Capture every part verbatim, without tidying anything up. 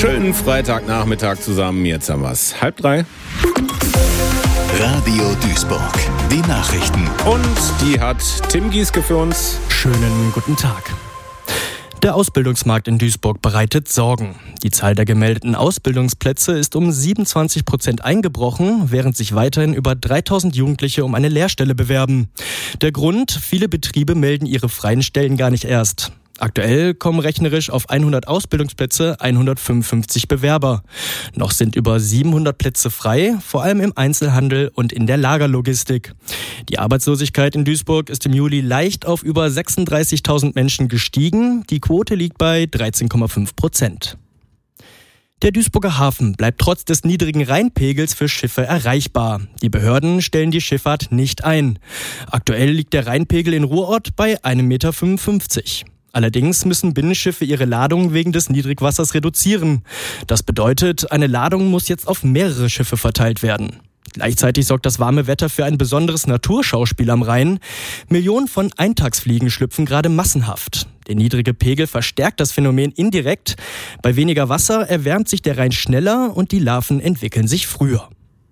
Schönen Freitagnachmittag zusammen. Jetzt haben wir es. Halb drei. Radio Duisburg. Die Nachrichten. Und die hat Tim Gieske für uns. Schönen guten Tag. Der Ausbildungsmarkt in Duisburg bereitet Sorgen. Die Zahl der gemeldeten Ausbildungsplätze ist um siebenundzwanzig Prozent eingebrochen, während sich weiterhin über dreitausend Jugendliche um eine Lehrstelle bewerben. Der Grund: viele Betriebe melden ihre freien Stellen gar nicht erst. Aktuell kommen rechnerisch auf hundert Ausbildungsplätze hundertfünfundfünfzig Bewerber. Noch sind über siebenhundert Plätze frei, vor allem im Einzelhandel und in der Lagerlogistik. Die Arbeitslosigkeit in Duisburg ist im Juli leicht auf über sechsunddreißigtausend Menschen gestiegen. Die Quote liegt bei dreizehn Komma fünf Prozent. Der Duisburger Hafen bleibt trotz des niedrigen Rheinpegels für Schiffe erreichbar. Die Behörden stellen die Schifffahrt nicht ein. Aktuell liegt der Rheinpegel in Ruhrort bei einem Meter fünfundfünfzig. Allerdings müssen Binnenschiffe ihre Ladung wegen des Niedrigwassers reduzieren. Das bedeutet, eine Ladung muss jetzt auf mehrere Schiffe verteilt werden. Gleichzeitig sorgt das warme Wetter für ein besonderes Naturschauspiel am Rhein. Millionen von Eintagsfliegen schlüpfen gerade massenhaft. Der niedrige Pegel verstärkt das Phänomen indirekt. Bei weniger Wasser erwärmt sich der Rhein schneller und die Larven entwickeln sich früher.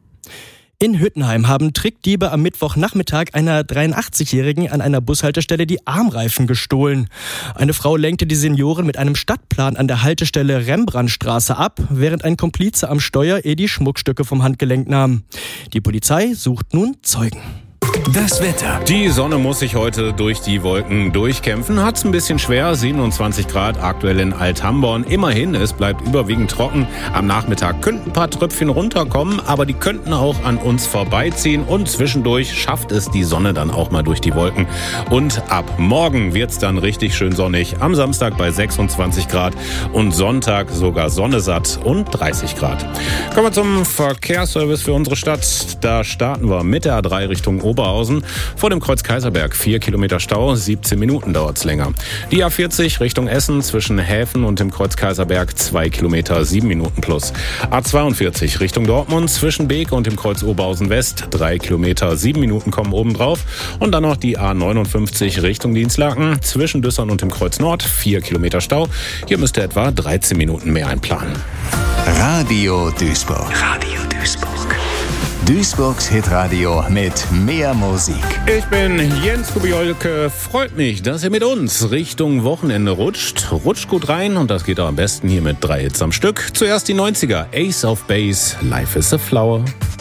In Hüttenheim haben Trickdiebe am Mittwochnachmittag einer dreiundachtzigjährigen an einer Bushaltestelle die Armreifen gestohlen. Eine Frau lenkte die Senioren mit einem Stadtplan an der Haltestelle Rembrandtstraße ab, während ein Komplize am Steuer ihr die Schmuckstücke vom Handgelenk nahm. Die Polizei sucht nun Zeugen. Das Wetter. Die Sonne muss sich heute durch die Wolken durchkämpfen. Hat's ein bisschen schwer, siebenundzwanzig Grad aktuell in Alt-Hamborn. Immerhin, es bleibt überwiegend trocken. Am Nachmittag könnten ein paar Tröpfchen runterkommen, aber die könnten auch an uns vorbeiziehen. Und zwischendurch schafft es die Sonne dann auch mal durch die Wolken. Und ab morgen wird's dann richtig schön sonnig. Am Samstag bei sechsundzwanzig Grad und Sonntag sogar sonnesatt und dreißig Grad. Kommen wir zum Verkehrsservice für unsere Stadt. Da starten wir mit der A drei Richtung Oberhausen. Vor dem Kreuz Kaiserberg vier Kilometer Stau, siebzehn Minuten dauert's länger. Die A vierzig Richtung Essen zwischen Häfen und dem Kreuz Kaiserberg zwei Kilometer, sieben Minuten plus. A zweiundvierzig Richtung Dortmund zwischen Beek und dem Kreuz Oberhausen West drei Kilometer, sieben Minuten kommen obendrauf. Und dann noch die A neunundfünfzig Richtung Dienstlaken zwischen Düssern und dem Kreuz Nord vier Kilometer Stau. Hier müsst ihr etwa dreizehn Minuten mehr einplanen. Radio Duisburg. Radio Duisburg. Duisburgs Hitradio mit mehr Musik. Ich bin Jens Kubiolke. Freut mich, dass ihr mit uns Richtung Wochenende rutscht. Rutscht gut rein und das geht auch am besten hier mit drei Hits am Stück. Zuerst die neunziger. Ace of Base, Life is a Flower.